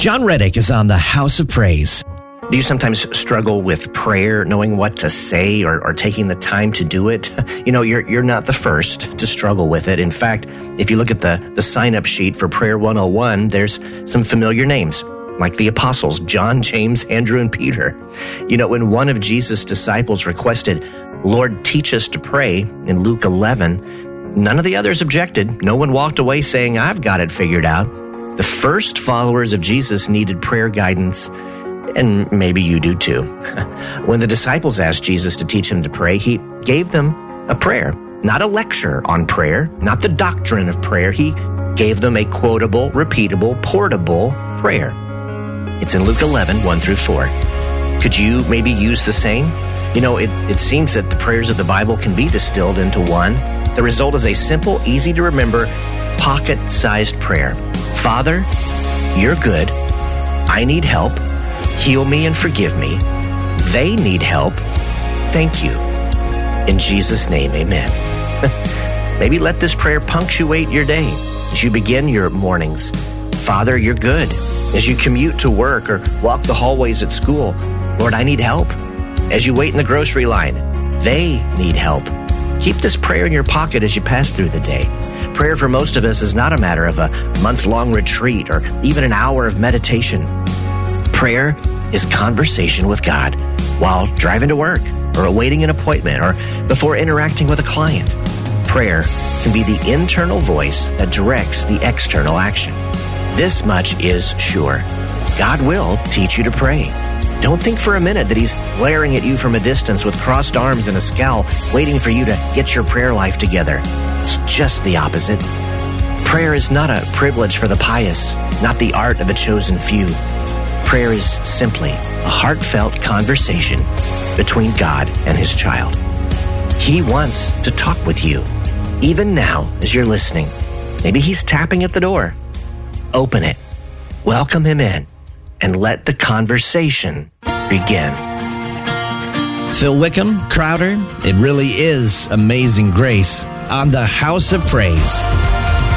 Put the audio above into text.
John Reddick is on the House of Praise. Do you sometimes struggle with prayer, knowing what to say or taking the time to do it? You know, you're not the first to struggle with it. In fact, if you look at the sign-up sheet for Prayer 101, there's some familiar names, like the apostles, John, James, Andrew, and Peter. You know, when one of Jesus' disciples requested, "Lord, teach us to pray," in Luke 11, none of the others objected. No one walked away saying, "I've got it figured out." The first followers of Jesus needed prayer guidance, and maybe you do too. When the disciples asked Jesus to teach them to pray, he gave them a prayer, not a lecture on prayer, not the doctrine of prayer. He gave them a quotable, repeatable, portable prayer. It's in Luke 11, 1 through 4. Could you maybe use the same? You know, it seems that the prayers of the Bible can be distilled into one. The result is a simple, easy to remember, pocket-sized prayer. Father, you're good. I need help. Heal me and forgive me. They need help. Thank you. In Jesus' name, amen. Maybe let this prayer punctuate your day as you begin your mornings. Father, you're good. As you commute to work or walk the hallways at school, Lord, I need help. As you wait in the grocery line, they need help. Keep this prayer in your pocket as you pass through the day. Prayer for most of us is not a matter of a month-long retreat or even an hour of meditation. Prayer is conversation with God while driving to work or awaiting an appointment or before interacting with a client. Prayer can be the internal voice that directs the external action. This much is sure. God will teach you to pray. Don't think for a minute that He's glaring at you from a distance with crossed arms and a scowl, waiting for you to get your prayer life together. It's just the opposite. Prayer is not a privilege for the pious, not the art of a chosen few. Prayer is simply a heartfelt conversation between God and His child. He wants to talk with you, even now as you're listening. Maybe He's tapping at the door. Open it, welcome Him in, and let the conversation begin. Phil Wickham, Crowder, it really is amazing grace on the House of Praise.